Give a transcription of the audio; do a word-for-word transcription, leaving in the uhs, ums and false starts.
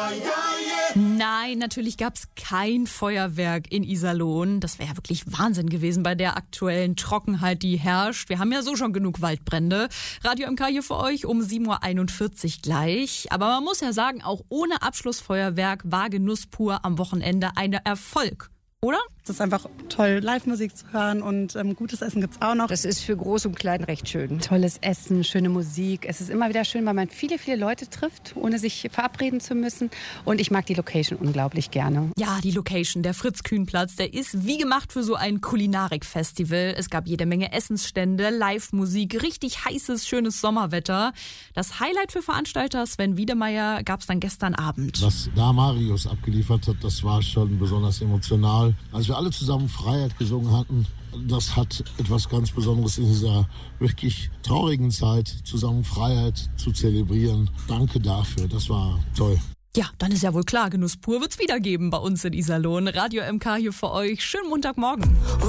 Nein, natürlich gab's kein Feuerwerk in Iserlohn. Das wäre ja wirklich Wahnsinn gewesen bei der aktuellen Trockenheit, die herrscht. Wir haben ja so schon genug Waldbrände. Radio M K hier für euch um sieben Uhr einundvierzig gleich. Aber man muss ja sagen, auch ohne Abschlussfeuerwerk war Genuss pur am Wochenende ein Erfolg. Oder? Es ist einfach toll, Live-Musik zu hören und ähm, gutes Essen gibt's auch noch. Das ist für Groß und Klein recht schön. Tolles Essen, schöne Musik. Es ist immer wieder schön, weil man viele, viele Leute trifft, ohne sich verabreden zu müssen. Und ich mag die Location unglaublich gerne. Ja, die Location, der Fritz-Kühn-Platz, der ist wie gemacht für so ein Kulinarik-Festival. Es gab jede Menge Essensstände, Live-Musik, richtig heißes, schönes Sommerwetter. Das Highlight für Veranstalter Sven Wiedemeyer gab's dann gestern Abend. Was da Marius abgeliefert hat, das war schon besonders emotional. Als wir alle zusammen Freiheit gesungen hatten, das hat etwas ganz Besonderes in dieser wirklich traurigen Zeit, zusammen Freiheit zu zelebrieren. Danke dafür, das war toll. Ja, dann ist ja wohl klar, Genuss pur wird's wieder geben bei uns in Iserlohn. Radio M K hier für euch. Schönen Montagmorgen.